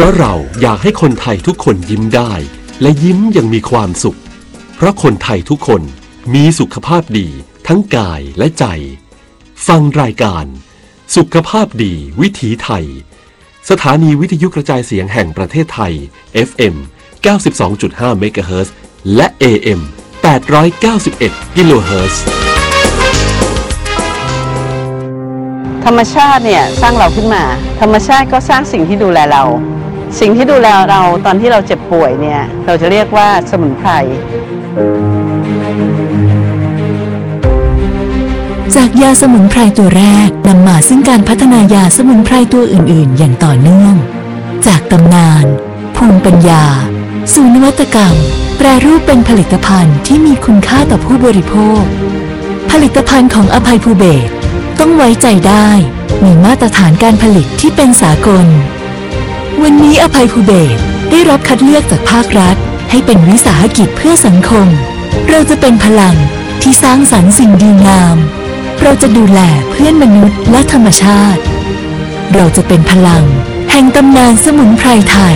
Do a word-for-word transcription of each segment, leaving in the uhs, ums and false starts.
ราะเราอยากให้คนไทยทุกคนยิ้มได้และยิ้มอย่างมีความสุขเพราะคนไทยทุกคนมีสุขภาพดีทั้งกายและใจฟังรายการสุขภาพดีวิถีไทยสถานีวิทยุกระจายเสียงแห่งประเทศไทย เอฟ เอ็ม เก้าสิบสองจุดห้า เมกะเฮิรตซ์ และ เอ เอ็ม แปดร้อยเก้าสิบเอ็ด กิโลเฮิรตซ์ธรรมชาติเนี่ยสร้างเราขึ้นมาธรรมชาติก็สร้างสิ่งที่ดูแลเราสิ่งที่ดูแลเราตอนที่เราเจ็บป่วยเนี่ยเราจะเรียกว่าสมุนไพรจากยาสมุนไพรตัวแรกนำมาซึ่งการพัฒนายาสมุนไพรตัวอื่นๆอย่างต่อเนื่องจากตำนานภูมิปัญญาสู่นวัตกรรมแปรรูปเป็นผลิตภัณฑ์ที่มีคุณค่าต่อผู้บริโภคผลิตภัณฑ์ของอภัยภูเบศรต้องไว้ใจได้มีมาตรฐานการผลิตที่เป็นสากลวันนี้อภัยภูเบศรได้รับคัดเลือกจากภาครัฐให้เป็นวิสาหกิจเพื่อสังคมเราจะเป็นพลังที่สร้างสรรค์สิ่งดีงามเราจะดูแลเพื่อนมนุษย์และธรรมชาติเราจะเป็นพลังแห่งตำนานสมุนไพรไทย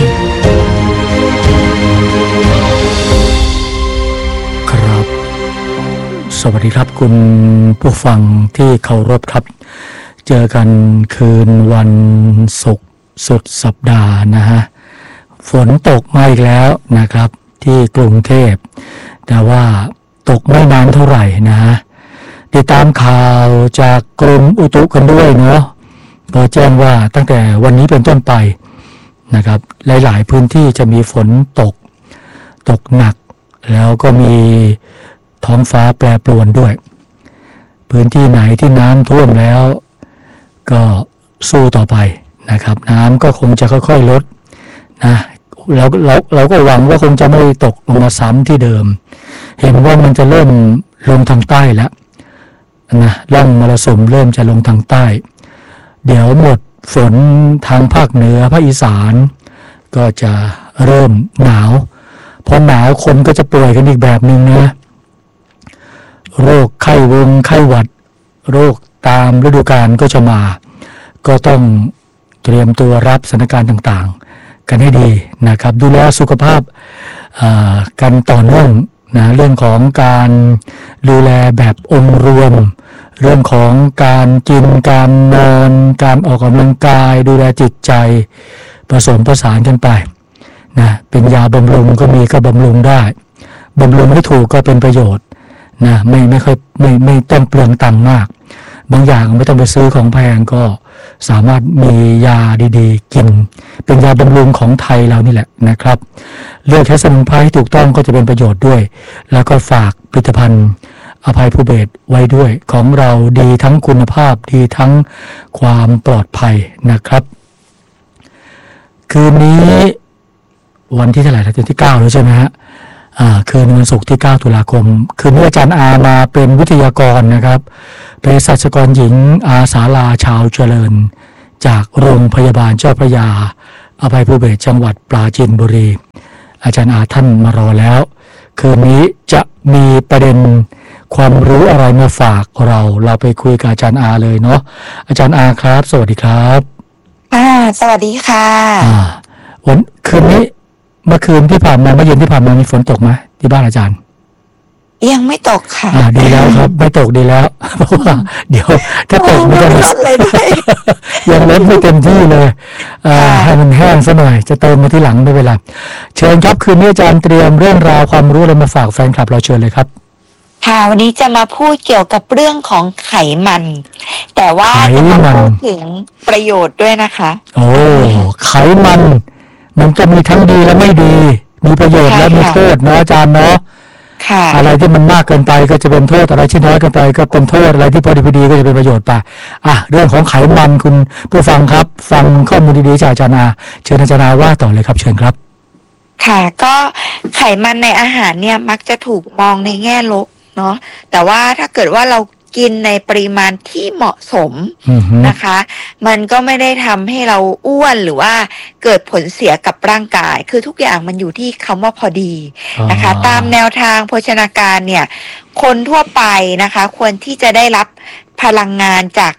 ครับสวัสดีครับคุณผู้ฟังที่เคารพครับเจอกันคืนวันศุกร์สุดสัปดาห์นะฮะฝนตกมาอีกแล้วนะครับที่กรุงเทพแต่ว่าตกไม่นานเท่าไหร่นะฮะติดตามข่าวจากกรมอุตุกันด้วยเนาะก็แจ้งว่าตั้งแต่วันนี้เป็นต้นไปนะครับหลายๆพื้นที่จะมีฝนตกตกหนักแล้วก็มีท้องฟ้าแปรปรวนด้วยพื้นที่ไหนที่น้ำท่วมแล้วก็สู้ต่อไปนะครับน้ำก็คงจะค่อยๆลดนะเราเราเราก็หวังว่าคงจะไม่ตกลงมาซ้ำที่เดิมเห็นว่ามันจะเริ่มลงทางใต้แล้วนะร่องมรสุมเริ่มจะลงทางใต้เดี๋ยวหมดฝนทางภาคเหนือภาคอีสานก็จะเริ่มหนาวพอหนาวคนก็จะป่วยกันอีกแบบนึงนะโรคไข้วงไข้หวัดโรคตามฤดูกาลก็จะมาก็ต้องเตรียมตัวรับสถานการณ์ต่างๆกันให้ดีนะครับดูแลสุขภาพกันต่อเนื่องนะเรื่องของการดูแลแบบองค์รวมเรื่องของการกินการนอนการออกกำลังกายดูแลจิตใจผสมผสานกันไปนะเป็นยาบำรุงก็มีก็บำรุงได้บำรุงให้ถูกก็เป็นประโยชน์นะไม่ไม่ค่อยไม่ไม่ต้องเปลืองตังค์มากบางอย่างไม่ต้องไปซื้อของแพงก็สามารถมียาดีๆกินเป็นยาบำรุงของไทยเรานี่แหละนะครับเลือกใช้สมุนไพรให้ถูกต้องก็จะเป็นประโยชน์ด้วยแล้วก็ฝากผลิตภัณฑ์อภัยภูเบศรไว้ด้วยของเราดีทั้งคุณภาพดีทั้งความปลอดภัยนะครับคืนนี้วันที่เท่าไหร่แล้ววันที่เก้าแล้วใช่ไหมฮะอ่าคืนวันศุกร์ที่เก้าตุลาคมคืนนี้อาจารย์อามาเป็นวิทยากรนะครับเภสัชกรหญิงอาสาลาชาวเจริญจากโรงพยาบาลเจ้าพระยาอภัยภูเบศรจังหวัดปราจีนบุรีอาจารย์อาท่านมารอแล้วคืนนี้จะมีประเด็นความรู้อะไรมาฝากเราเราไปคุยกับอาจารย์อาเลยเนาะอาจารย์อาครับสวัสดีครับค่ะสวัสดีค่ะอ่าวันคืนนี้เมื่อคืนที่ผ่านมาเมื่อเย็นที่ผ่านมามีฝนตกไหมที่บ้านอาจารย์ยังไม่ตกค่ะอ่าดีแล้วครับไม่ตกดีแล้วเพราะว่าเดี๋ยวถ้าตกมันจะลดเลยด้วยยังลดไม่เต็มที่เลยอ่าให้มันแห้งซะหน่อยจะเติมมาที่หลังไม่เป็นไรเชิญครับคืนนี้อาจารย์เตรียมเรื่องราวความรู้อะไรมาฝากแฟนคลับเราเชิญเลยครับค่ะวันนี้จะมาพูดเกี่ยวกับเรื่องของไขมันแต่ว่าจะมาพูดถึงประโยชน์ด้วยนะคะโอ้ไขมันมันก็มีทั้งดีและไม่ดีมีประโยชน์และมีโทษเนาะอาจารย์เนาะอะไรที่มันมากเกินไปก็จะเป็นโทษอะไรที่น้อยเกินไปก็เป็นโทษอะไรที่พอดีพอดีก็จะเป็นประโยชน์ไปอ่ะเรื่องของไขมันคุณผู้ฟังครับฟังข้อมูลดีๆจากอาจารย์อาเชิญอาจารย์อาว่าต่อเลยครับเชิญครับค่ะก็ไขมันในอาหารเนี่ยมักจะถูกมองในแง่ลบเนาะแต่ว่าถ้าเกิดว่าเรากินในปริมาณที่เหมาะสมนะคะมันก็ไม่ได้ทำให้เราอ้วนหรือว่าเกิดผลเสียกับร่างกายคือทุกอย่างมันอยู่ที่คำว่าพอดีนะคะตามแนวทางโภชนาการเนี่ยคนทั่วไปนะคะควรที่จะได้รับพลังงานจาก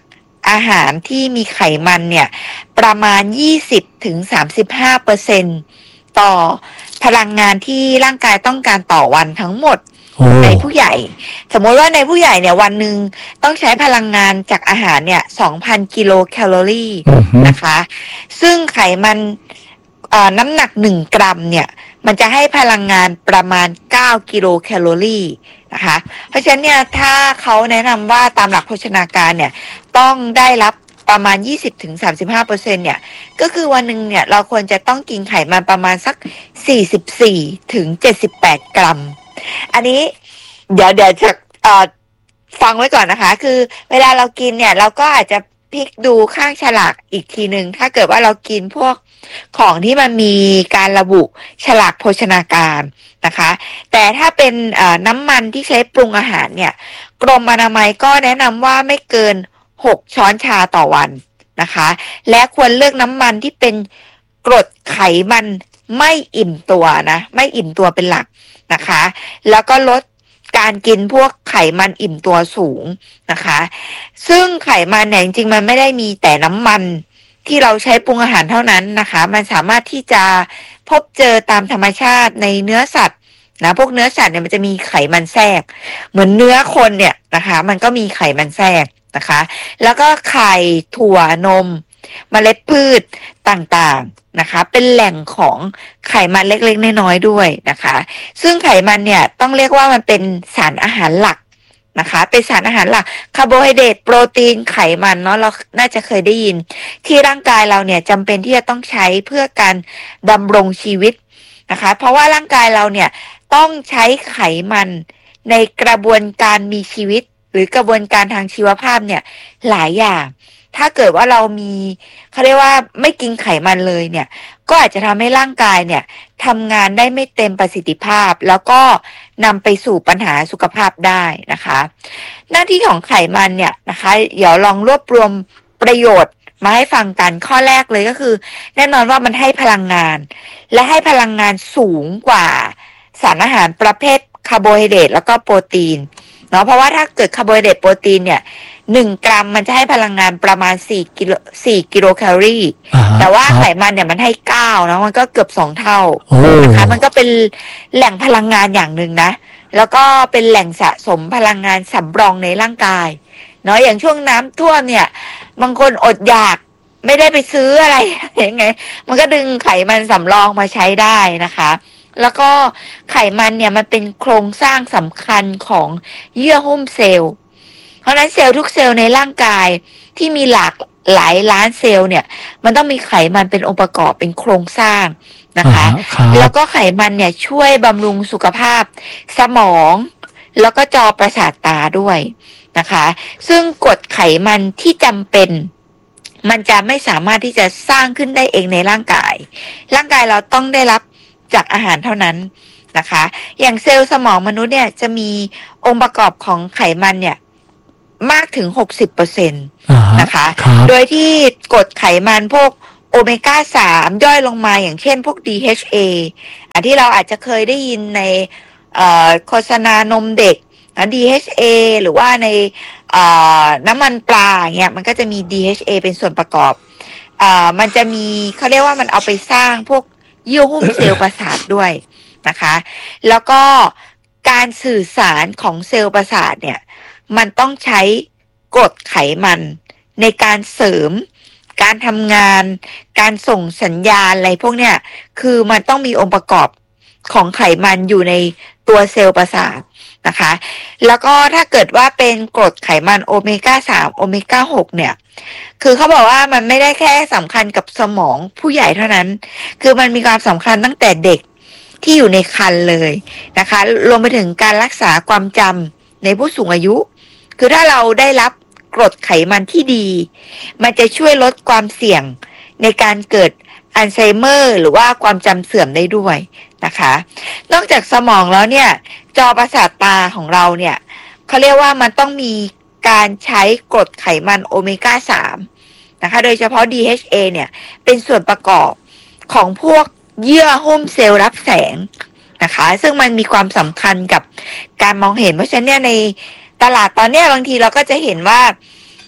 อาหารที่มีไขมันเนี่ยประมาณ ยี่สิบถึงสามสิบห้าเปอร์เซ็นต์ ต่อพลังงานที่ร่างกายต้องการต่อวันทั้งหมดในผู้ใหญ่สมมติว่าในผู้ใหญ่เนี่ยวันหนึ่งต้องใช้พลังงานจากอาหารเนี่ย สองพัน กิโลแคลอรี่นะคะซึ่งไขมันน้ำหนักหนึ่งกรัมเนี่ยมันจะให้พลังงานประมาณเก้ากิโลแคลอรี่นะคะเพราะฉะนั้นเนี่ยถ้าเขาแนะนำว่าตามหลักโภชนาการเนี่ยต้องได้รับประมาณ ยี่สิบถึงสามสิบห้าเปอร์เซ็นต์ เนี่ยก็คือวันหนึ่งเนี่ยเราควรจะต้องกินไขมันประมาณสักสี่สิบสี่ถึงเจ็ดสิบแปดกรัมอันนี้เดี๋ยวเดี๋ยวจะเอ่อฟังไว้ก่อนนะคะคือเวลาเรากินเนี่ยเราก็อาจจะพลิกดูข้างฉลากอีกทีนึงถ้าเกิดว่าเรากินพวกของที่มันมีการระบุฉลากโภชนาการนะคะแต่ถ้าเป็นน้ำมันที่ใช้ปรุงอาหารเนี่ยกรมอนามัยก็แนะนำว่าไม่เกินหกช้อนชาต่อวันนะคะและควรเลือกน้ำมันที่เป็นกรดไขมันไม่อิ่มตัวนะไม่อิ่มตัวเป็นหลักนะคะแล้วก็ลดการกินพวกไขมันอิ่มตัวสูงนะคะซึ่งไขมันเนี่ยจริงๆมันไม่ได้มีแต่น้ำมันที่เราใช้ปรุงอาหารเท่านั้นนะคะมันสามารถที่จะพบเจอตามธรรมชาติในเนื้อสัตว์นะพวกเนื้อสัตว์เนี่ยมันจะมีไขมันแทรกเหมือนเนื้อคนเนี่ยนะคะมันก็มีไขมันแทรกนะคะแล้วก็ไข่ถั่วนมเมล็ดพืชต่างๆนะคะเป็นแหล่งของไขมันเล็กๆน้อยๆด้วยนะคะซึ่งไขมันเนี่ยต้องเรียกว่ามันเป็นสารอาหารหลักนะคะเป็นสารอาหารหลักคาร์โบไฮเดรตโปรตีนไขมันเนาะเราน่าจะเคยได้ยินที่ร่างกายเราเนี่ยจำเป็นที่จะต้องใช้เพื่อการดำรงชีวิตนะคะเพราะว่าร่างกายเราเนี่ยต้องใช้ไขมันในกระบวนการมีชีวิตหรือกระบวนการทางชีวภาพเนี่ยหลายอย่างถ้าเกิดว่าเรามีเขาเรียกว่าไม่กินไขมันเลยเนี่ยก็อาจจะทำให้ร่างกายเนี่ยทำงานได้ไม่เต็มประสิทธิภาพแล้วก็นำไปสู่ปัญหาสุขภาพได้นะคะหน้าที่ของไขมันเนี่ยนะคะเดี๋ยวลองรวบรวมประโยชน์มาให้ฟังกันข้อแรกเลยก็คือแน่นอนว่ามันให้พลังงานและให้พลังงานสูงกว่าสารอาหารประเภทคาร์โบไฮเดรตแล้วก็โปรตีนเนาะเพราะว่าถ้าเกิดคาร์โบไฮเดรตโปรตีนเนี่ยหนึ่งกรัมมันจะให้พลังงานประมาณสี่กิโลสี่กิโลแคลอรี่แต่ว่าไขมันเนี่ยมันให้เก้าเนาะมันก็เกือบสองเท่านะคะมันก็เป็นแหล่งพลังงานอย่างหนึ่งนะแล้วก็เป็นแหล่งสะสมพลังงานสำรองในร่างกายเนาะอย่างช่วงน้ำท่วมเนี่ยบางคนอดอยากไม่ได้ไปซื้ออะไรยังไงมันก็ดึงไขมันสำรองมาใช้ได้นะคะแล้วก็ไขมันเนี่ยมันเป็นโครงสร้างสำคัญของเยื่อหุ้มเซลล์เพราะนั้นเซลล์ทุกเซลล์ในร่างกายที่มีหลากหลายล้านเซลล์เนี่ยมันต้องมีไขมันเป็นองค์ประกอบเป็นโครงสร้างนะคะแล้วก็ไขมันเนี่ยช่วยบำรุงสุขภาพสมองแล้วก็จอประสาทตาด้วยนะคะซึ่งกรดไขมันที่จำเป็นมันจะไม่สามารถที่จะสร้างขึ้นได้เองในร่างกายร่างกายเราต้องได้รับจากอาหารเท่านั้นนะคะอย่างเซลล์สมองมนุษย์เนี่ยจะมีองค์ประกอบของไขมันเนี่ยมากถึง หกสิบเปอร์เซ็นต์ นะคะโดยที่กรดไขมันพวกโอเมก้าสามย่อยลงมาอย่างเช่นพวก ดี เอช เอ อันที่เราอาจจะเคยได้ยินในโฆษณานมเด็ก ดี เอช เอ หรือว่าในน้ำมันปลาเงี้ยมันก็จะมี ดี เอช เอ เป็นส่วนประกอบมันจะมีเขาเรียกว่ามันเอาไปสร้างพวกเยื่อหุ้มเซลล์ประสาทด้วยนะคะแล้วก็การสื่อสารของเซลล์ประสาทเนี่ยมันต้องใช้กรดไขมันในการเสริมการทำงานการส่งสัญญาณอะไรพวกเนี้ยคือมันต้องมีองค์ประกอบของไขมันอยู่ในตัวเซลล์ประสาทนะคะแล้วก็ถ้าเกิดว่าเป็นกรดไขมันโอเมก้าสามโอเมก้าหกเนี่ยคือเขาบอกว่ามันไม่ได้แค่สำคัญกับสมองผู้ใหญ่เท่านั้นคือมันมีความสำคัญตั้งแต่เด็กที่อยู่ในครรภ์เลยนะคะรวมไปถึงการรักษาความจำในผู้สูงอายุคือถ้าเราได้รับกรดไขมันที่ดีมันจะช่วยลดความเสี่ยงในการเกิดอัลไซเมอร์หรือว่าความจำเสื่อมได้ด้วยนะคะนอกจากสมองแล้วเนี่ยจอประสาทตาของเราเนี่ยเขาเรียกว่ามันต้องมีการใช้กรดไขมันโอเมก้าสามนะคะโดยเฉพาะ ดี เอช เอ เนี่ยเป็นส่วนประกอบของพวกเยื่อหุ้มเซลล์รับแสงนะคะซึ่งมันมีความสำคัญกับการมองเห็นเพราะฉะนั้นเนี่ยในตลาดตอนนี้บางทีเราก็จะเห็นว่า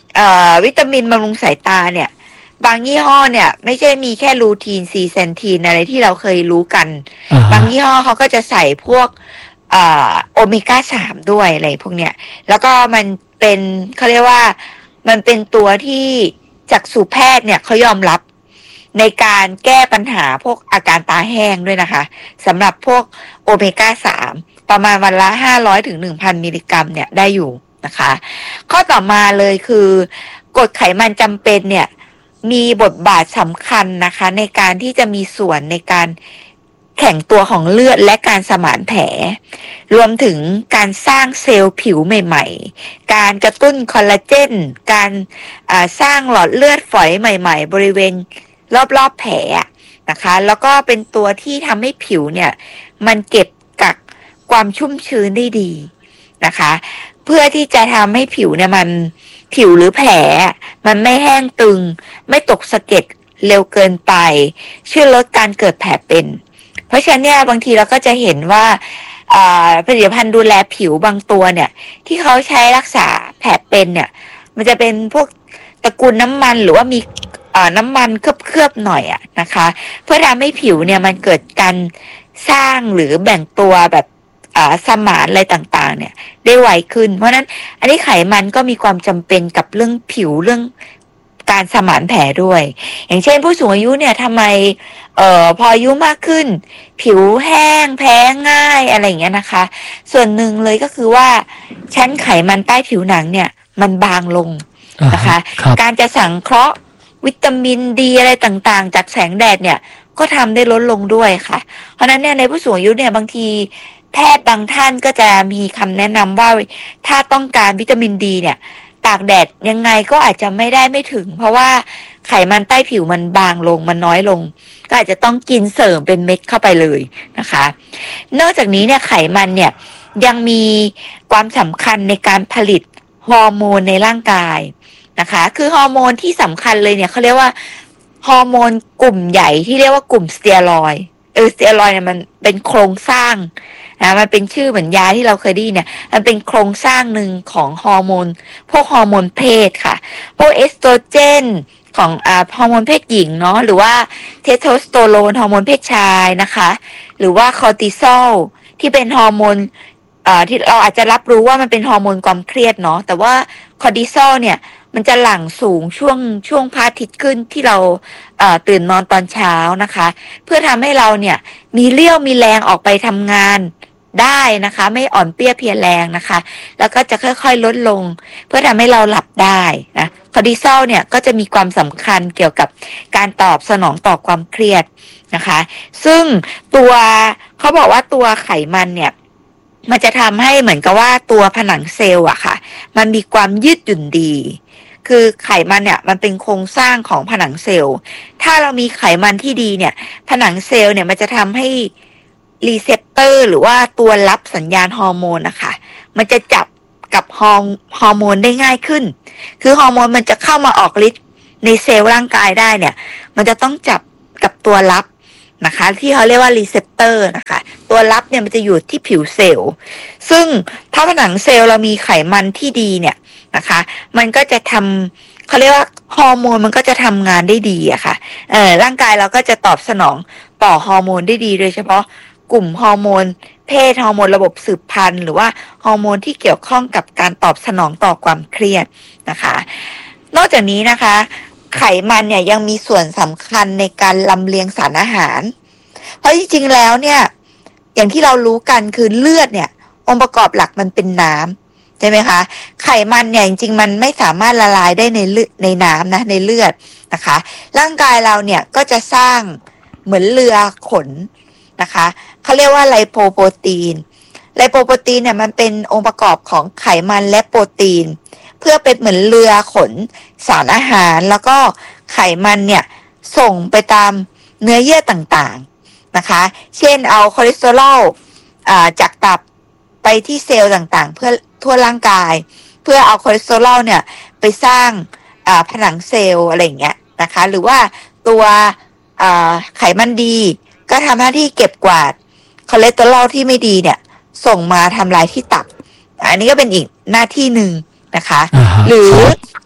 เอ่อวิตามินบำรุงสายตาเนี่ยบางยี่ห้อเนี่ยไม่ใช่มีแค่ลูทีนซีเซนทีนอะไรที่เราเคยรู้กัน uh-huh. บางยี่ห้อเขาก็จะใส่พวกเอ่อโอเมก้าสามด้วยอะไรพวกเนี้ยแล้วก็มันเป็นเขาเรียกว่ามันเป็นตัวที่จักษุแพทย์เนี่ยเขายอมรับในการแก้ปัญหาพวกอาการตาแห้งด้วยนะคะสำหรับพวกโอเมก้าสามประมาณวันละห้าร้อยถึง หนึ่งพัน มิลลิกรัมเนี่ยได้อยู่นะคะข้อต่อมาเลยคือกรดไขมันจำเป็นเนี่ยมีบทบาทสำคัญนะคะในการที่จะมีส่วนในการแข็งตัวของเลือดและการสมานแผลรวมถึงการสร้างเซลล์ผิวใหม่ๆการกระตุ้นคอลลาเจนการสร้างหลอดเลือดฝอยใหม่ๆบริเวณรอบๆแผลนะคะแล้วก็เป็นตัวที่ทำให้ผิวเนี่ยมันเก็บกักความชุ่มชื้นได้ดีนะคะเพื่อที่จะทำให้ผิวเนี่ยมันผิวหรือแผลมันไม่แห้งตึงไม่ตกสะเก็ดเร็วเกินไปช่วยลดการเกิดแผลเป็นเพราะฉะนั้นเนี่ยบางทีเราก็จะเห็นว่าผลิตภัณฑ์ดูแลผิวบางตัวเนี่ยที่เขาใช้รักษาแผลเป็นเนี่ยมันจะเป็นพวกตระกูลน้ำมันหรือว่ามีน้ำมันเคลือบๆหน่อยอะนะคะเพื่อทำให้ผิวเนี่ยมันเกิดการสร้างหรือแบ่งตัวแบบสมานอะไรต่างๆเนี่ยได้ไวขึ้นเพราะนั้นอันนี้ไขมันก็มีความจำเป็นกับเรื่องผิวเรื่องการสมานแผลด้วยอย่างเช่นผู้สูงอายุเนี่ยทำไมเอ่อพออายุมากขึ้นผิวแห้งแพ้ง่ายอะไรอย่างเงี้ยนะคะส่วนหนึ่งเลยก็คือว่าชั้นไขมันใต้ผิวหนังเนี่ยมันบางลงนะคะการจะสังเคราะห์วิตามินดีอะไรต่างๆจากแสงแดดเนี่ยก็ทำได้ลดลงด้วยค่ะเพราะนั้นเนี่ยในผู้สูงอายุเนี่ยบางทีแพทย์บางท่านก็จะมีคำแนะนำว่าถ้าต้องการวิตามินดีเนี่ยตากแดดยังไงก็อาจจะไม่ได้ไม่ถึงเพราะว่าไขมันใต้ผิวมันบางลงมันน้อยลงก็อาจจะต้องกินเสริมเป็นเม็ดเข้าไปเลยนะคะนอกจากนี้เนี่ยไขมันเนี่ยยังมีความสำคัญในการผลิตฮอร์โมนในร่างกายนะคะคือฮอร์โมนที่สำคัญเลยเนี่ยเขาเรียกว่าฮอร์โมนกลุ่มใหญ่ที่เรียกว่ากลุ่มสเตียรอยด์เออสเตียรอยด์เนี่ยมันเป็นโครงสร้างนะมันเป็นชื่อเหมือนยาที่เราเคยได้ยินเนี่ยมันเป็นโครงสร้างหนึ่งของฮอร์โมนพวกฮอร์โมนเพศค่ะพวกเอสโตรเจนของอ่าฮอร์โมนเพศหญิงเนาะหรือว่าเทสโทสเตอโรนฮอร์โมนเพศชายนะคะหรือว่าคอร์ติซอลที่เป็นฮอร์โมนอ่าที่เราอาจจะรับรู้ว่ามันเป็นฮอร์โมนความเครียดเนาะแต่ว่าคอร์ติซอลเนี่ยมันจะหลั่งสูงช่วงช่วงพระอาทิตย์ขึ้นที่เราเอ่อตื่นนอนตอนเช้านะคะเพื่อทำให้เราเนี่ยมีเรี่ยวมีแรงออกไปทำงานได้นะคะไม่อ่อนเปรี้ยเพลียแรงนะคะแล้วก็จะค่อยๆลดลงเพื่อทำให้เราหลับได้นะคอร์ติซอลเนี่ยก็จะมีความสำคัญเกี่ยวกับการตอบสนองต่อความเครียดนะคะซึ่งตัวเขาบอกว่าตัวไขมันเนี่ยมันจะทำให้เหมือนกับว่าตัวผนังเซลล์อะค่ะมันมีความยืดหยุ่นดีคือไขมันเนี่ยมันเป็นโครงสร้างของผนังเซลล์ถ้าเรามีไขมันที่ดีเนี่ยผนังเซลล์เนี่ยมันจะทำให้รีเซปเตอร์หรือว่าตัวรับสัญญาณฮอร์โมนนะคะมันจะจับกับฮอร์ฮอร์โมนได้ง่ายขึ้นคือฮอร์โมนมันจะเข้ามาออกฤทธิ์ในเซลล์ร่างกายได้เนี่ยมันจะต้องจับกับตัวรับนะคะที่เขาเรียกว่ารีเซปเตอร์นะคะตัวรับเนี่ยมันจะอยู่ที่ผิวเซลล์ซึ่งถ้าผนังเซลล์เรามีไขมันที่ดีเนี่ยนะคะมันก็จะทำเขาเรียกว่าฮอร์โมนมันก็จะทำงานได้ดีอะค่ะเออร่างกายเราก็จะตอบสนองต่อฮอร์โมนได้ดีโดยเฉพาะกลุ่มฮอร์โมนเพศฮอร์โมนระบบสืบพันธุ์หรือว่าฮอร์โมนที่เกี่ยวข้องกับการตอบสนองต่อความเครียดนะคะนอกจากนี้นะคะไขมันเนี่ยยังมีส่วนสำคัญในการลำเลียงสารอาหารเพราะจริงๆแล้วเนี่ยอย่างที่เรารู้กันคือเลือดเนี่ยองค์ประกอบหลักมันเป็นน้ำใช่ไหมคะไขมันเนี่ยจริงๆมันไม่สามารถละลายได้ในเลือดในน้ำนะในเลือดนะคะร่างกายเราเนี่ยก็จะสร้างเหมือนเรือขนนะคะเขาเรียกว่าไลโปโปรตีนไลโปโปรตีนเนี่ยมันเป็นองค์ประกอบของไขมันและโปรตีนเพื่อเป็นเหมือนเรือขนสารอาหารแล้วก็ไขมันเนี่ยส่งไปตามเนื้อเยื่อต่างๆนะคะเช่นเอาคอเลสเตอรอลจากตับไปที่เซลล์ต่างๆเพื่อทั่วร่างกายเพื่อเอาคอเลสเตอรอลเนี่ยไปสร้างผนังเซลล์อะไรอย่างเงี้ยนะคะหรือว่าตัวไขมันดีก็ทำหน้าที่เก็บกวาดคอเลสเตอรอลที่ไม่ดีเนี่ยส่งมาทำลายที่ตับอันนี้ก็เป็นอีกหน้าที่หนึ่งนะคะ uh-huh. หรือ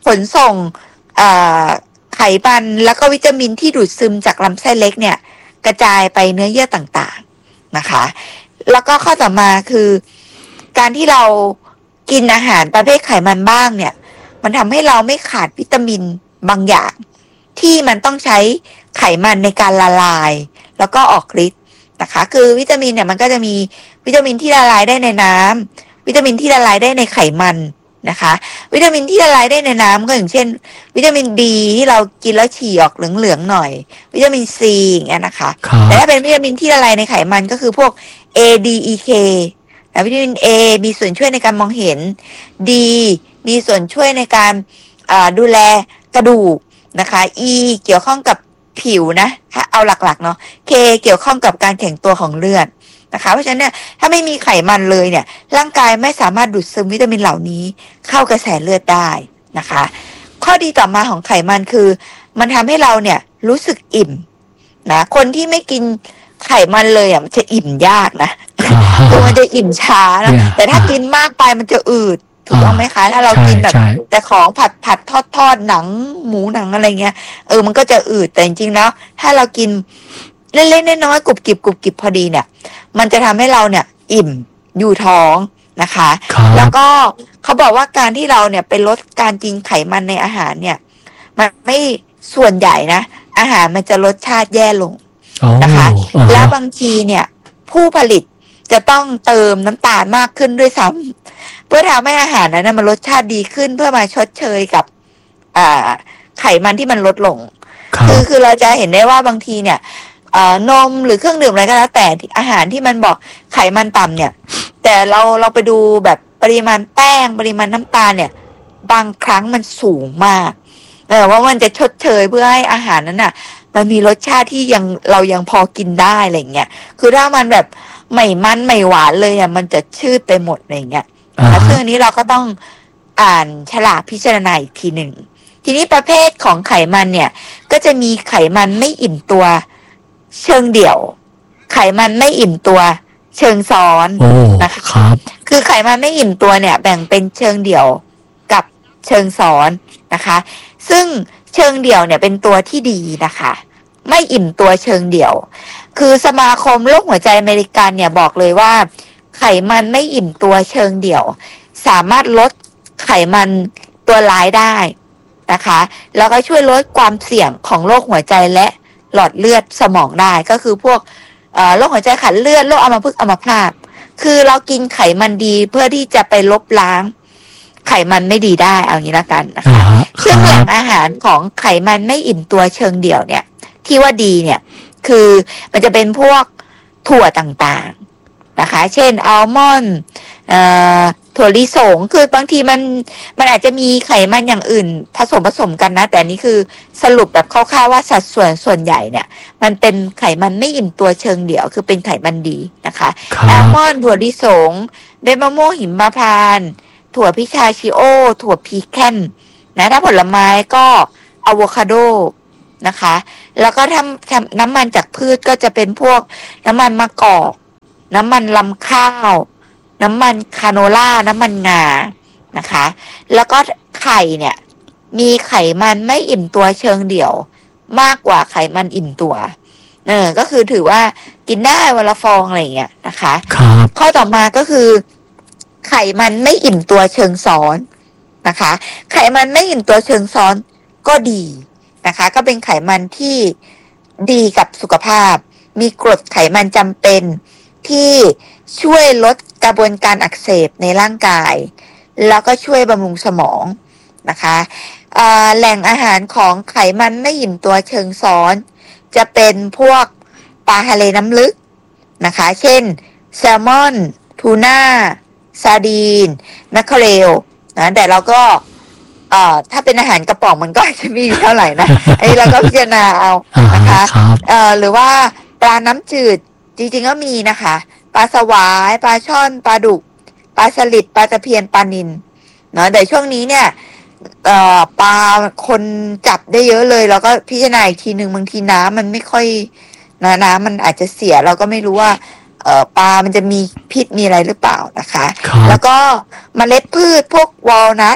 ขนส่งไขมันแล้วก็วิตามินที่ดูดซึมจากลำไส้เล็กเนี่ยกระจายไปเนื้อเยื่อต่างๆนะคะแล้วก็ข้อต่อมาคือการที่เรากินอาหารประเภทไขมันบ้างเนี่ยมันทำให้เราไม่ขาดวิตามินบางอย่างที่มันต้องใช้ไขมันในการละลายแล้วก็ออกฤทธิ์นะคะคือวิตามินเนี่ยมันก็จะมีวิตามินที่ละลายได้ในน้ำวิตามินที่ละลายได้ในไขมันนะคะวิตามินที่ละลายได้ในน้ำก็อย่างเช่นวิตามิน B ที่เรากินแล้วฉี่ออกเหลืองๆหน่อยวิตามิน C อย่างเงี้ยนะคะแต่ถ้าเป็นวิตามินที่ละลายในไขมันก็คือพวก A D E K นะวิตามิน A มีส่วนช่วยในการมองเห็น D มีส่วนช่วยในการดูแลกระดูกนะคะ E เกี่ยวข้องกับผิวนะถ้าเอาหลักๆเนาะ K เกี่ยวข้องกับการแข็งตัวของเลือดนะคะเพราะฉะนั้นเนี่ยถ้าไม่มีไขมันเลยเนี่ยร่างกายไม่สามารถดูดซึมวิตามินเหล่านี้เข้ากระแสเลือดได้นะคะข้อดีต่อมาของไขมันคือมันทำให้เราเนี่ยรู้สึกอิ่มนะคนที่ไม่กินไขมันเลยอ่ะมันจะอิ่มยากนะคือมันจะอิ่มช้านะแต่ถ้ากินมากไปมันจะอืดถูกต้องไหมคะถ้าเรากินแบบแต่ของผัดผัดทอดทอดหนังหมูหนังอะไรเงี้ยเออมันก็จะอืดแต่จริงๆแล้วถ้าเรากินเล็กๆน้อยๆกรุบกริบกรุบกริบพอดีเนี่ยมันจะทำให้เราเนี่ยอิ่มอยู่ท้องนะคะแล้วก็เขาบอกว่าการที่เราเนี่ยไปลดการกินไขมันในอาหารเนี่ยมันไม่ส่วนใหญ่นะอาหารมันจะรสชาติแย่ลงนะคะแล้วบางทีเนี่ยผู้ผลิตจะต้องเติมน้ำตาลมากขึ้นด้วยซ้ำเพื่อทำให้อาหารนั้นมันรสชาติดีขึ้นเพื่อมาชดเชยกับอ่าไขมันที่มันลดลงคือคือเราจะเห็นได้ว่าบางทีเนี่ยนมหรือเครื่องดื่มอะไรก็แล้วแต่อาหารที่มันบอกไขมันต่ำเนี่ยแต่เราเราไปดูแบบปริมาณแป้งปริมาณน้ำตาลเนี่ยบางครั้งมันสูงมากแต่ว่ามันจะชดเชยเพื่อให้อาหารนั้นน่ะมันมีรสชาติที่ยังเรายังพอกินได้อะไรเงี้ยคือถ้ามันแบบไม่มันไม่หวานเลยอ่ะมันจะชืดไปหมดอะไรเงี้ยแล้วซึ่งอันนี้เราก็ต้องอ่านฉลากพิจารณาอีกทีหนึ่งทีนี้ประเภทของไขมันเนี่ยก็จะมีไขมันไม่อิ่มตัวเชิงเดี่ยวไขมันไม่อิ่มตัวเชิงซ้อนนะคะครับคือไขมันไม่อิ่มตัวเนี่ยแบ่งเป็นเชิงเดี่ยวกับเชิงซ้อนนะคะซึ่งเชิงเดี่ยวเนี่ยเป็นตัวที่ดีนะคะไม่อิ่มตัวเชิงเดี่ยวคือสมาคมโรคหัวใจอเมริกันเนี่ยบอกเลยว่าไขมันไม่อิ่มตัวเชิงเดี่ยวสามารถลดไขมันตัวร้ายได้นะคะแล้วก็ช่วยลดความเสี่ยงของโรคหัวใจและหลอดเลือดสมองได้ก็คือพวกโรคหัวใจขาดเลือดโรคอัมพฤกษ์อัมพาตคือเรากินไขมันดีเพื่อที่จะไปลบล้างไขมันไม่ดีได้เอางี้ละกันนะคะซึ่งแหล่งอาหารของไขมันไม่อิ่มตัวเชิงเดี่ยวเนี่ยที่ว่าดีเนี่ยคือมันจะเป็นพวกถั่วต่างๆนะคะเช่นอัลมอนด์ถั่วลิสงคือบางทีมันมันอาจจะมีไขมันอย่างอื่นผสมผสมกันนะแต่นี่คือสรุปแบบคร่าวๆว่าสัดส่วนส่วนใหญ่เนี่ยมันเป็นไขมันไม่อิ่มตัวเชิงเดี่ยวคือเป็นไขมันดีนะคะอัลมอนด์ถั่วลิสงใบมะม่วงหิมพานต์ถั่วพิชาชิโอถั่วพีแคนนะถ้าผลไม้ก็อะโวคาโดนะคะแล้วก็ทำทำน้ำมันจากพืชก็จะเป็นพวกน้ำมันมะกอกน้ำมันลำข้าวน้ำมันคาโนล่าน้ำมันงานะคะแล้วก็ไข่เนี่ยมีไขมันไม่อิ่มตัวเชิงเดี่ยวมากกว่าไขมันอิ่มตัวเออก็คือถือว่ากินได้วันละฟองอะไรอย่างเงี้ยนะคะข้อต่อมาก็คือไขมันไม่อิ่มตัวเชิงซ้อนนะคะไขมันไม่อิ่มตัวเชิงซ้อนก็ดีนะคะก็เป็นไขมันที่ดีกับสุขภาพมีกรดไขมันจำเป็นที่ช่วยลดกระบวนการอักเสบในร่างกายแล้วก็ช่วยบำรุงสมองนะคะแหล่งอาหารของไขมันไม่อิ่มตัวเชิงซ้อนจะเป็นพวกปลาทะเลน้ำลึกนะคะเช่นแซลมอนทูน่าซาร์ดีนแมคเคอเรลนะแต่เราก็เอ่อถ้าเป็นอาหารกระป๋องมันก็อาจจะมีเท่าไหร่นะไอ้เราก็พิจารณาเอานะคะเอ่อหรือว่าปลาน้ำจืดจริงๆก็มีนะคะปลาสวายปลาช่อนปลาดุกปลาสลิดปลาตะเพียนปลานิลเนาะแต่ช่วงนี้เนี่ยเอ่อปลาคนจับได้เยอะเลยแล้วก็พิจารณาอีกทีหนึ่งบางทีน้ำมันไม่ค่อยนะน้ำมันอาจจะเสียเราก็ไม่รู้ว่าเอ่อปลามันจะมีพิษมีอะไรหรือเปล่านะคะแล้วก็เมล็ดพืชพวกวอลนัท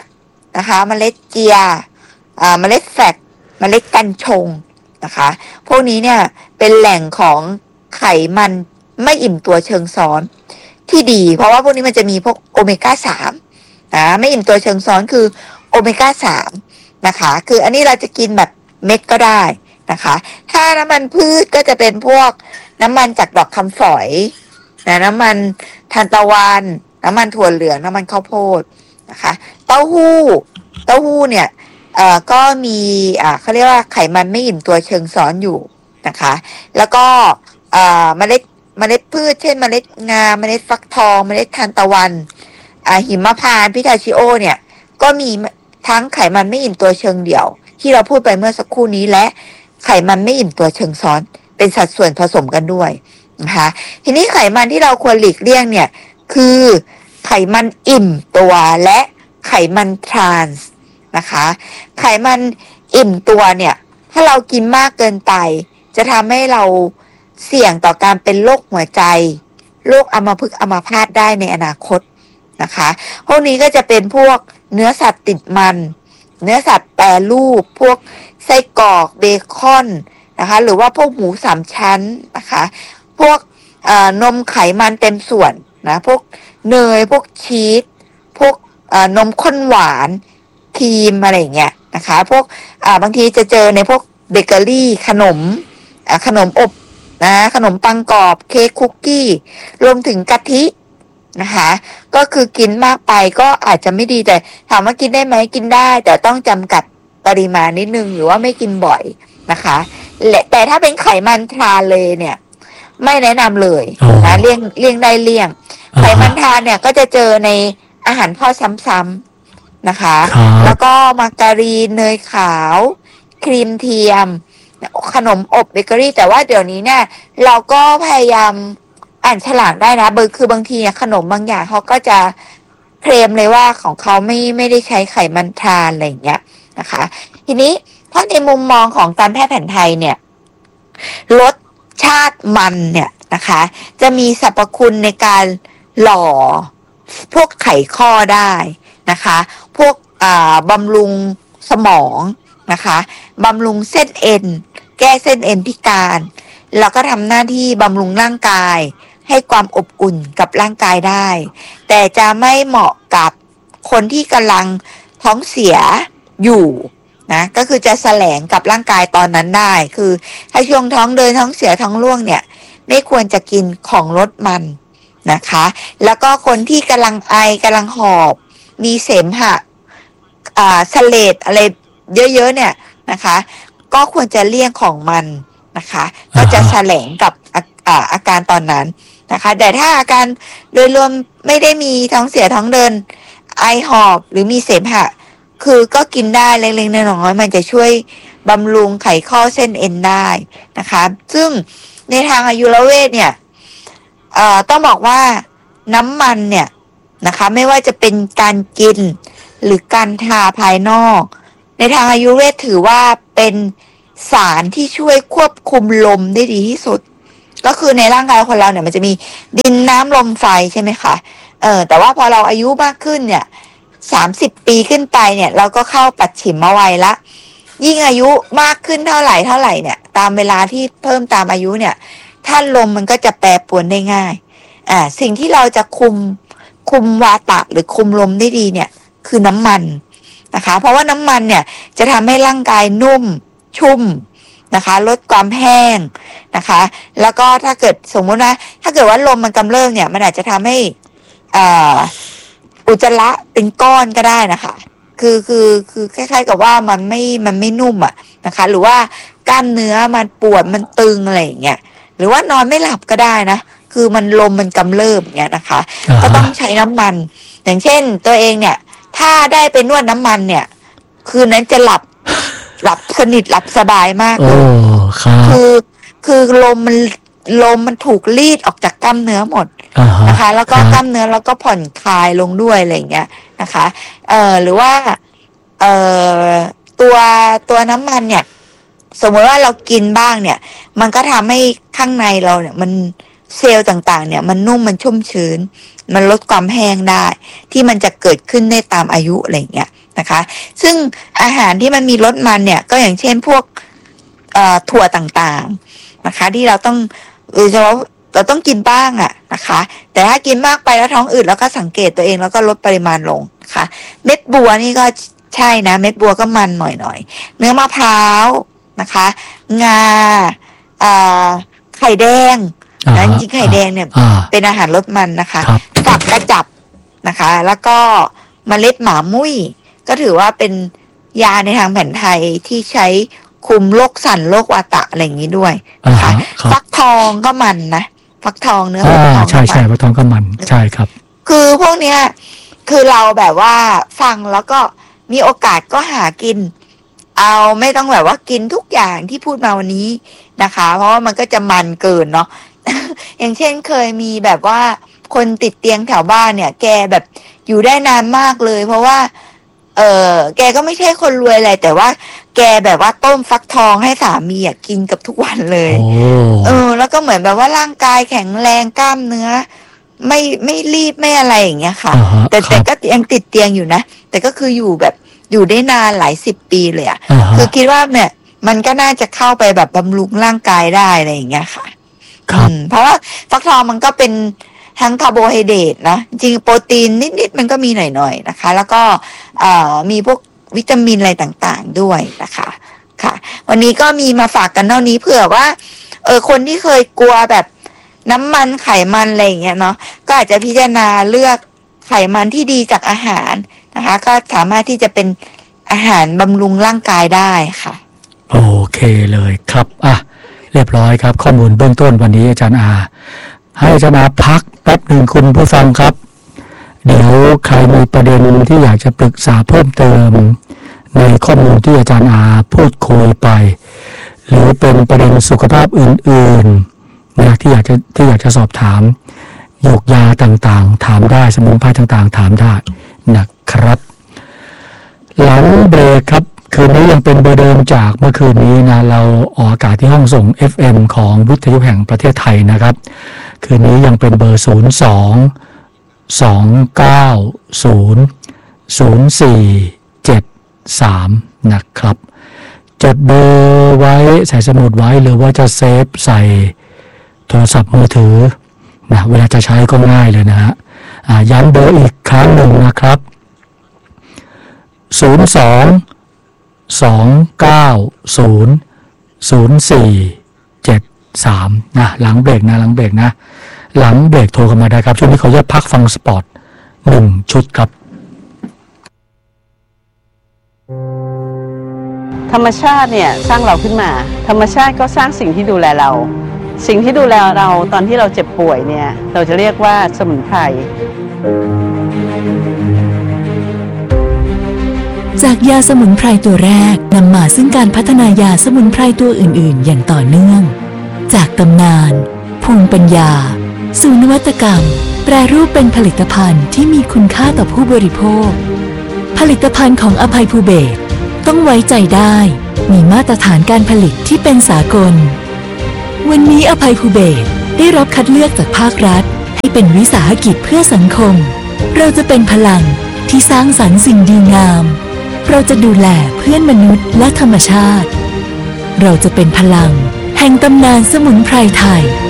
นะคะเมล็ดเจียอ่าเมล็ดแฟกเมล็ดกัญชงนะคะพวกนี้เนี่ยเป็นแหล่งของไขมันไม่อิ่มตัวเชิงซ้อนที่ดีเพราะว่าพวกนี้มันจะมีพวกโอเมก้าสามนะไม่อิ่มตัวเชิงซ้อนคือโอเมก้าสามนะคะคืออันนี้เราจะกินแบบเม็ดก็ได้นะคะถ้าน้ำมันพืชก็จะเป็นพวกน้ำมันจากดอกคำฝอยนะน้ำมันทานตะวันน้ำมันถั่วเหลืองน้ำมันข้าวโพดนะคะเต้าหู้เต้าหู้เนี่ยเอ่อก็มีอ่าเขาเรียกว่าไขมันไม่อิ่มตัวเชิงซ้อนอยู่นะคะแล้วก็อ่าเมล็ดเมล็ดพืชเช่นเมล็ดงาเมล็ดฟักทองเมล็ดทานตะวันอ่าหิมพานต์พิทาชิโอเนี่ยก็มีทั้งไขมันไม่อิ่มตัวเชิงเดี่ยวที่เราพูดไปเมื่อสักครู่นี้และไขมันไม่อิ่มตัวเชิงซ้อนเป็นสัดส่วนผสมกันด้วยนะคะทีนี้ไขมันที่เราควรหลีกเลี่ยงเนี่ยคือไขมันอิ่มตัวและไขมันทรานส์นะคะไขมันอิ่มตัวเนี่ยถ้าเรากินมากเกินไปจะทำให้เราเสี่ยงต่อการเป็นโรคหัวใจโรคอัมพฤกษ์อัมพาตได้ในอนาคตนะคะพวกนี้ก็จะเป็นพวกเนื้อสัตว์ติดมันเนื้อสัตว์แปรรูปพวกไส้กรอกเบคอนนะคะหรือว่าพวกหมูสามชั้นนะคะพวกนมไขมันเต็มส่วนนะพวกเนยพวกชีสพวกนมข้นหวานครีมอะไรอย่างเงี้ยนะคะพวกบางทีจะเจอในพวกเบเกอรี่ขนมขนมอบนะขนมปังกรอบเค้กคุกกี้รวมถึงกะทินะคะก็คือกินมากไปก็อาจจะไม่ดีแต่ถามว่ากินได้ไหมกินได้แต่ต้องจำกัดปริมาณนิดนึงหรือว่าไม่กินบ่อยนะคะแต่ถ้าเป็นไขมันทรานเลยเนี่ยไม่แนะนำเลยนะเลี่ยงเลี่ยงได้เลี่ยงไขมันทรานเนี่ยก็จะเจอในอาหารทอดซ้ำๆนะคะแล้วก็มาการีนเนยขาวครีมเทียมขนมอบเบเกอรี่แต่ว่าเดี๋ยวนี้เนี่ยเราก็พยายามอ่านฉลากได้นะเบอร์คือบางทีขนมบางอย่างเขาก็จะเคลมเลยว่าของเขาไม่ไม่ได้ใช้ไขมันทรานอะไรอย่างเงี้ยนะคะทีนี้ถ้าในมุมมองของการแพทย์แผนไทยเนี่ยรสชาติมันเนี่ยนะคะจะมีสรรพคุณในการหล่อพวกไขข้อได้นะคะพวกอ่าบำรุงสมองนะคะบำรุงเส้นเอ็นแก้เส้นเอ็นพิการแล้วก็ทำหน้าที่บำรุงร่างกายให้ความอบอุ่นกับร่างกายได้แต่จะไม่เหมาะกับคนที่กำลังท้องเสียอยู่นะก็คือจะแสลงกับร่างกายตอนนั้นได้คือถ้าช่วงท้องเดินท้องเสียท้องร่วงเนี่ยไม่ควรจะกินของรสมันนะคะแล้วก็คนที่กำลังไอกำลังหอบมีเสมหะอ่าเสลดอะไรเยอะๆเนี่ยนะคะก็ควรจะเลี่ยงของมันนะคะก็จะแสลงกับอ่าอาการตอนนั้นนะคะแต่ถ้าอาการโดยรวมไม่ได้มีท้องเสียท้องเดินไอหอบหรือมีเสมหะคือก็กินได้เล็กๆน้อยๆมันจะช่วยบำรุงไขข้อเส้นเอ็นได้นะคะซึ่งในทางอายุรเวทเนี่ยเอ่อต้องบอกว่าน้ำมันเนี่ยนะคะไม่ว่าจะเป็นการกินหรือการทาภายนอกในทางอายุรเวทถือว่าเป็นสารที่ช่วยควบคุมลมได้ดีที่สุดก็คือในร่างกายคนเราเนี่ยมันจะมีดินน้ำลมไฟใช่ไหมคะเออแต่ว่าพอเราอายุมากขึ้นเนี่ยสามสิบปีขึ้นไปเนี่ยเราก็เข้าปัจฉิมวัยละยิ่งอายุมากขึ้นเท่าไหร่เท่าไหร่เนี่ยตามเวลาที่เพิ่มตามอายุเนี่ยถ้าลมมันก็จะแปรปรวนได้ง่ายอ่าสิ่งที่เราจะคุมคุมวาตะหรือคุมลมได้ดีเนี่ยคือน้ำมันนะคะเพราะว่าน้ำมันเนี่ยจะทำให้ร่างกายนุ่มชุ่มนะคะลดความแห้งนะคะแล้วก็ถ้าเกิดสมมตินะถ้าเกิดว่าลมมันกำเริบเนี่ยมันอาจจะทำให้อ่าอุจจาระเป็นก้อนก็ได้นะคะคือคือคือคล้ายๆกับว่ามันไม่มันไม่นุ่มอ่ะนะคะหรือว่ากล้ามเนื้อมันปวดมันตึงอะไรอย่างเงี้ยหรือว่านอนไม่หลับก็ได้นะคือมันลมมันกำเริบอย่างเงี้ยนะคะก็ต้องใช้น้ำมันอย่างเช่นตัวเองเนี่ยถ้าได้ไปนวดน้ำมันเนี่ยคืนนั้นจะหลับหลับสนิทหลับสบายมากเลยคือคือลมมันลมมันถูกรีดออกจากกล้ามเนื้อหมดนะคะแล้วก็กล้ามเนื้อแล้วก็ผ่อนคลายลงด้วยอะไรอย่างเงี้ยนะคะเอ่อหรือว่าเอ่อตัวตัวน้ำมันเนี่ยสมมติว่าเรากินบ้างเนี่ยมันก็ทำให้ข้างในเราเนี่ยมันเซลล์ต่างๆเนี่ยมันนุ่มมันชุ่มชื้นมันลดความแห้งได้ที่มันจะเกิดขึ้นได้ตามอายุอะไรอย่างเงี้ยนะคะซึ่งอาหารที่มันมีรสมันเนี่ยก็อย่างเช่นพวกถั่วต่างๆนะคะที่เราต้องโดยเฉพาะเราต้องกินบ้างอะนะคะแต่ถ้ากินมากไปแล้วท้องอืดแล้วก็สังเกตตัวเองแล้วก็ลดปริมาณลงนะคะเม็ดบัวนี่ก็ใช่นะเม็ดบัวก็มันหน่อยๆเนื้อมะพร้าวนะคะงาไข่แดงนะจริงๆไข่แดงเนี่ยเป็นอาหารลดมันนะคะฝักกระจับนะคะแล้วก็เมล็ดหมามุ้ยก็ถือว่าเป็นยาในทางแผนไทยที่ใช้คุมโรคสั่นโรควาตะอะไรอย่างนี้ด้วยนะคะฟักทองก็มันนะฟักทองเนื้อฟักทองใช่ใช่ฟักทองก็มันใช่ครับคือพวกเนี้ยคือเราแบบว่าฟังแล้วก็มีโอกาสก็หากินเอาไม่ต้องแบบว่ากินทุกอย่างที่พูดมาวันนี้นะคะเพราะว่ามันก็จะมันเกินเนาะ อย่างเช่นเคยมีแบบว่าคนติดเตียงแถวบ้านเนี่ยแกแบบอยู่ได้นานมากเลยเพราะว่าเออแกก็ไม่ใช่คนรวยอะไรแต่ว่าแกแบบว่าต้มฟักทองให้สามีอ่ะกินกับทุกวันเลยเออแล้วก็เหมือนแบบว่าร่างกายแข็งแรงกล้ามเนื้อไม่ไม่รีบไม่อะไรอย่างเงี้ยค่ะ uh-huh, แต่แต่ก็ยังติดเตียงอยู่นะแต่ก็คืออยู่แบบอยู่ได้นานหลายสิบปีเลยอ่ะ uh-huh. คือคิดว่าเนี่ยมันก็น่าจะเข้าไปแบบบำรุงร่างกายได้อะไรอย่างเงี้ยค่ะครับเพราะว่าฟักทองมันก็เป็นทั้งคาร์โบไฮเดรตนะจริงโปรตีนนิดๆมันก็มีหน่อยๆนะคะแล้วก็มีพวกวิตามินอะไรต่างๆด้วยนะคะค่ะวันนี้ก็มีมาฝากกันเท่านี้เผื่อว่าเออคนที่เคยกลัวแบบน้ำมันไขมันอะไรอย่างเงี้ยเนาะก็อาจจะพิจารณาเลือกไขมันที่ดีจากอาหารนะคะก็สามารถที่จะเป็นอาหารบำรุงร่างกายได้ค่ะโอเคเลยครับอ่ะเรียบร้อยครับข้อมูลเบื้องต้นวันนี้อาจารย์อาให้อาจารย์อาพักแป๊บหนึ่งคุณผู้ฟังครับเดี๋ยวใครมีประเด็นที่อยากจะปรึกษาเพิ่มเติมในข้อมูลที่อาจารย์อาพูดคุยไปหรือเป็นประเด็นสุขภาพอื่นๆนะที่อยากจะที่อยากจะสอบถามโยกยาต่างๆถามได้สมุนไพรต่างๆถามได้นะครับหลังเบรกครับคืนนี้ยังเป็นเบอร์เดิมจากเมื่อคืนนี้นะเราออกอากาศที่ห้องส่ง เอฟ เอ็ม ของวิทยุแห่งประเทศไทยนะครับคืนนี้ยังเป็นเบอร์ศูนย์ สอง สอง เก้า ศูนย์ ศูนย์ สี่ เจ็ด สามนะครับจดเบอร์ไว้ใส่สมุดไว้หรือว่าจะเซฟใส่โทรศัพท์มือถือนะเวลาจะใช้ก็ง่ายเลยนะฮะย้ำเบอร์อีกครั้งหนึ่งนะครับศูนย์ สอง สอง เก้า ศูนย์ ศูนย์ สี่ เจ็ด สามนะหลังเบรกนะหลังเบรกนะหลังเบรกโทรกันมาได้ครับช่วงนี้เขาจะพักฟังสปอร์ตหนึ่งชุดครับธรรมชาติเนี่ยสร้างเราขึ้นมาธรรมชาติก็สร้างสิ่งที่ดูแลเราสิ่งที่ดูแลเราตอนที่เราเจ็บป่วยเนี่ยเราจะเรียกว่าสมุนไพรจากยาสมุนไพรตัวแรกนำมาซึ่งการพัฒนายาสมุนไพรตัวอื่นๆอย่างต่อเนื่องจากตำนานภูมิปัญญาสู่นวัตกรรมแปรรูปเป็นผลิตภัณฑ์ที่มีคุณค่าต่อผู้บริโภคผลิตภัณฑ์ของอภัยภูเบศรต้องไว้ใจได้มีมาตรฐานการผลิตที่เป็นสากลวันนี้อภัยภูเบศรได้รับคัดเลือกจากภาครัฐให้เป็นวิสาหกิจเพื่อสังคมเราจะเป็นพลังที่สร้างสรรค์สิ่งดีงามเราจะดูแลเพื่อนมนุษย์และธรรมชาติเราจะเป็นพลังแห่งตำนานสมุนไพรไทย